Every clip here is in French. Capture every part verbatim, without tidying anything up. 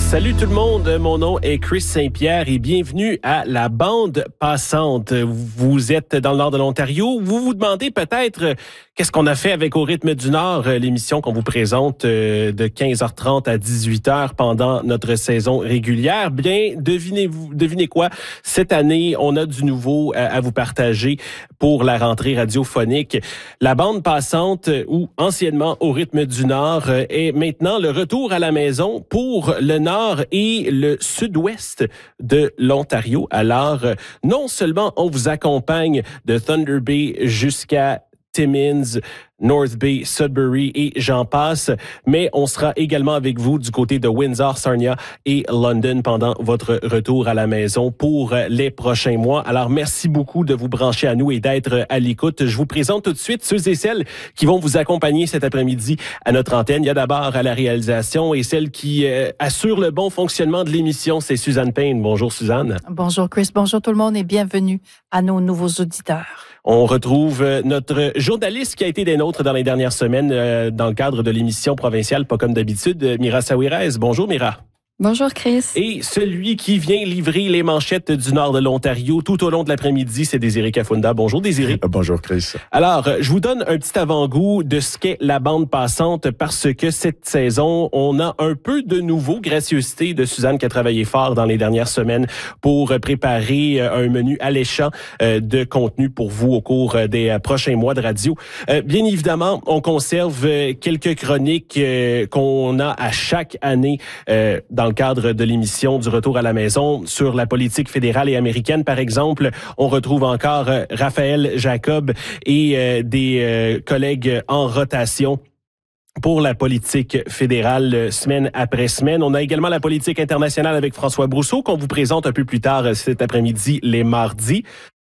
Salut tout le monde, mon nom est Chris Saint-Pierre et bienvenue à la bande passante. Vous êtes dans le nord de l'Ontario, vous vous demandez peut-être qu'est-ce qu'on a fait avec Au rythme du Nord, l'émission qu'on vous présente de quinze heures trente à dix-huit heures pendant notre saison régulière. Bien, devinez-vous, devinez quoi? Cette année, on a du nouveau à vous partager pour la rentrée radiophonique. La bande passante, ou anciennement Au rythme du Nord, est maintenant le retour à la maison pour le Nord et le Sud-Ouest de l'Ontario. Alors, non seulement on vous accompagne de Thunder Bay jusqu'à Timmins, North Bay, Sudbury et j'en passe, mais on sera également avec vous du côté de Windsor, Sarnia et London pendant votre retour à la maison pour les prochains mois. Alors, merci beaucoup de vous brancher à nous et d'être à l'écoute. Je vous présente tout de suite ceux et celles qui vont vous accompagner cet après-midi à notre antenne. Il y a d'abord à la réalisation et celle qui euh, assure le bon fonctionnement de l'émission, c'est Suzanne Payne. Bonjour Suzanne. Bonjour Chris, bonjour tout le monde et bienvenue à nos nouveaux auditeurs. On retrouve notre journaliste qui a été des nôtres dans les dernières semaines euh, dans le cadre de l'émission provinciale, pas comme d'habitude, Mira Saouirez. Bonjour Mira. Bonjour Chris. Et celui qui vient livrer les manchettes du nord de l'Ontario tout au long de l'après-midi, c'est Désiré Kafunda. Bonjour Désiré. Bonjour Chris. Alors, je vous donne un petit avant-goût de ce qu'est la bande passante parce que cette saison, on a un peu de nouveau, gracieuseté de Suzanne qui a travaillé fort dans les dernières semaines pour préparer un menu alléchant de contenu pour vous au cours des prochains mois de radio. Bien évidemment, on conserve quelques chroniques qu'on a à chaque année dans le cadre de l'émission du Retour à la maison sur la politique fédérale et américaine. Par exemple, on retrouve encore euh, Raphaël Jacob et euh, des euh, collègues en rotation pour la politique fédérale euh, semaine après semaine. On a également la politique internationale avec François Brousseau qu'on vous présente un peu plus tard euh, cet après-midi, les mardis.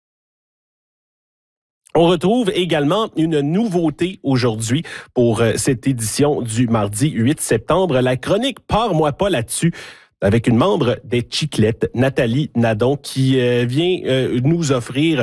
On retrouve également une nouveauté aujourd'hui pour cette édition du mardi huit septembre. La chronique « Pars-moi pas là-dessus » avec une membre des Chiclettes, Nathalie Nadon, qui euh, vient euh, nous offrir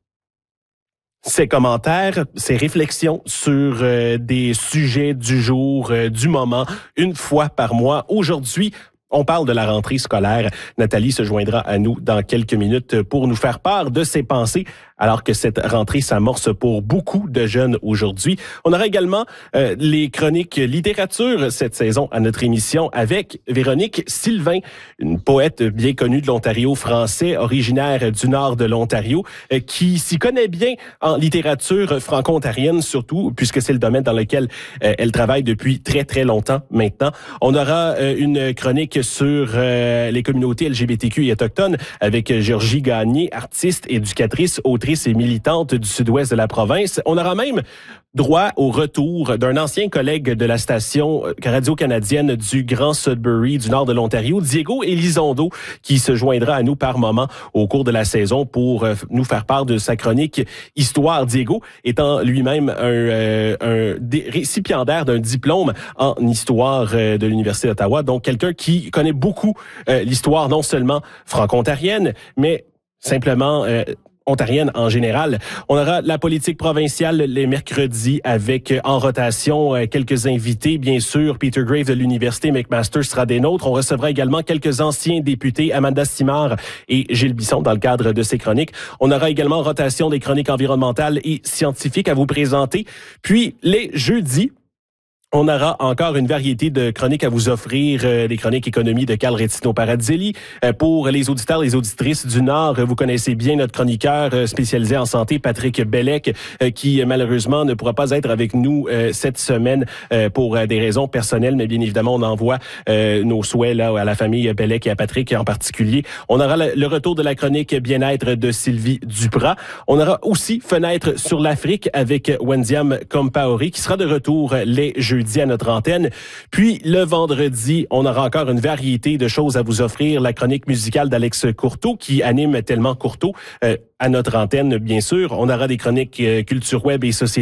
ses commentaires, ses réflexions sur euh, des sujets du jour, euh, du moment, une fois par mois. Aujourd'hui, on parle de la rentrée scolaire. Nathalie se joindra à nous dans quelques minutes pour nous faire part de ses pensées alors que cette rentrée s'amorce pour beaucoup de jeunes aujourd'hui. On aura également euh, les chroniques littérature cette saison à notre émission avec Véronique Sylvain, une poète bien connue de l'Ontario français, originaire du nord de l'Ontario, euh, qui s'y connaît bien en littérature franco-ontarienne surtout, puisque c'est le domaine dans lequel euh, elle travaille depuis très très longtemps maintenant. On aura euh, une chronique sur euh, les communautés L G B T Q et autochtones avec Georgie Gagné, artiste, éducatrice, autrice et militante du sud-ouest de la province. On aura même droit au retour d'un ancien collègue de la station radio-canadienne du Grand Sudbury du nord de l'Ontario, Diego Elizondo, qui se joindra à nous par moment au cours de la saison pour nous faire part de sa chronique Histoire. Diego étant lui-même un, euh, un récipiendaire d'un diplôme en histoire de l'Université d'Ottawa, donc quelqu'un qui connaît beaucoup euh, l'histoire non seulement franco-ontarienne, mais simplement euh, ontarienne en général. On aura la politique provinciale les mercredis avec en rotation quelques invités. Bien sûr, Peter Graves de l'Université McMaster sera des nôtres. On recevra également quelques anciens députés, Amanda Simard et Gilles Bisson, dans le cadre de ces chroniques. On aura également en rotation des chroniques environnementales et scientifiques à vous présenter. Puis, les jeudis, on aura encore une variété de chroniques à vous offrir, euh, des chroniques économie de Carl Retino Paradzelli. Euh, pour les auditeurs, les auditrices du Nord, euh, vous connaissez bien notre chroniqueur euh, spécialisé en santé, Patrick Bellec, euh, qui euh, malheureusement ne pourra pas être avec nous euh, cette semaine euh, pour euh, des raisons personnelles, mais bien évidemment, on envoie euh, nos souhaits là à la famille Bellec et à Patrick en particulier. On aura le, le retour de la chronique bien-être de Sylvie Duprat. On aura aussi Fenêtre sur l'Afrique avec Wendiam Compaoré, qui sera de retour les jeudis à notre antenne. Puis le vendredi, on aura encore une variété de choses à vous offrir. La chronique musicale d'Alex Courteau qui anime Tellement Courteau euh, à notre antenne, bien sûr. On aura des chroniques euh, culture web et société